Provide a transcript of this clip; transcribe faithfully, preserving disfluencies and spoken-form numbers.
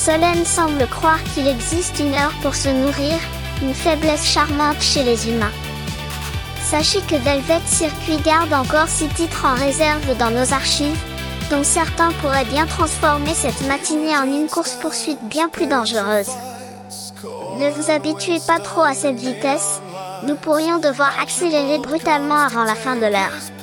Solène semble croire qu'il existe une heure pour se nourrir, une faiblesse charmante chez les humains. Sachez que Velvet Circuit garde encore six titres en réserve dans nos archives, dont certains pourraient bien transformer cette matinée en une course-poursuite bien plus dangereuse. Ne vous habituez pas trop à cette vitesse, nous pourrions devoir accélérer brutalement avant la fin de l'heure.